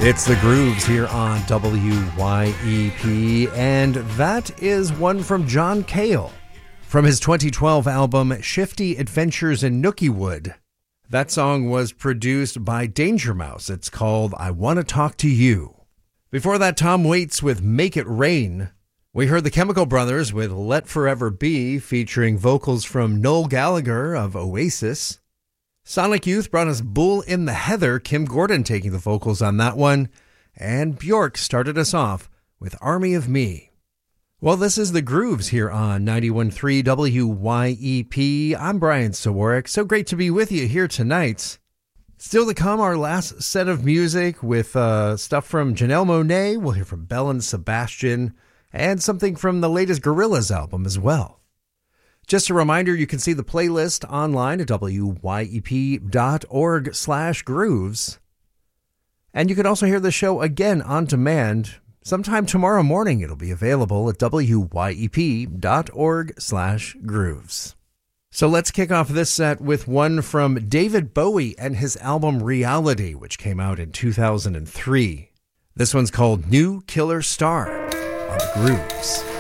It's The Grooves here on WYEP, and that is one from John Cale from his 2012 album Shifty Adventures in Nookiewood. That song was produced by Danger Mouse. It's called I Wanna Talk to You. Before that, Tom Waits with Make It Rain. We heard the Chemical Brothers with Let Forever Be, featuring vocals from Noel Gallagher of Oasis. Sonic Youth brought us Bull in the Heather, Kim Gordon taking the vocals on that one. And Bjork started us off with Army of Me. Well, this is The Grooves here on 91.3 WYEP. I'm Brian Sawarek. So great to be with you here tonight. Still to come, our last set of music with stuff from Janelle Monáe. We'll hear from Belle and Sebastian and something from the latest Gorillaz album as well. Just a reminder, you can see the playlist online at wyep.org/grooves. And you can also hear the show again on demand. Sometime tomorrow morning, it'll be available at wyep.org/grooves. So let's kick off this set with one from David Bowie and his album Reality, which came out in 2003. This one's called New Killer Star on The Grooves.